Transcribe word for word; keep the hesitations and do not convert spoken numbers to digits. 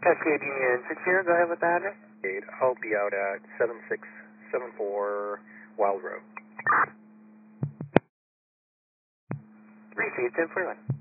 Cascade Union six zero, go ahead with the address. I'll be out at seven six seven four Wild Road. Received, ten forty-one.